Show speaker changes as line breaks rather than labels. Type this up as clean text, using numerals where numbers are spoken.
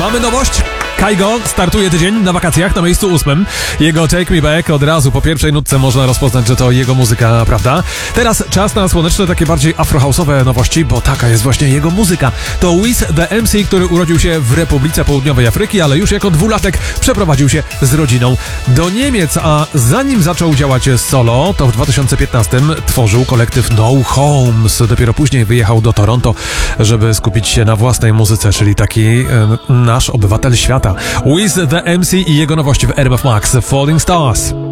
Mamy nowość. Kygo startuje tydzień na wakacjach na miejscu 8. Jego Take Me Back od razu po pierwszej nutce można rozpoznać, że to jego muzyka, prawda? Teraz czas na słoneczne, takie bardziej afrohouse'owe nowości, bo taka jest właśnie jego muzyka. To Wiz The MC, który urodził się w Republice Południowej Afryki, ale już jako dwulatek przeprowadził się z rodziną do Niemiec, a zanim zaczął działać solo, to w 2015 tworzył kolektyw No Homes. Dopiero później wyjechał do Toronto, żeby skupić się na własnej muzyce, czyli taki nasz obywatel świata. Wiz The MC i jego nowości w RMF Max, Falling Stars.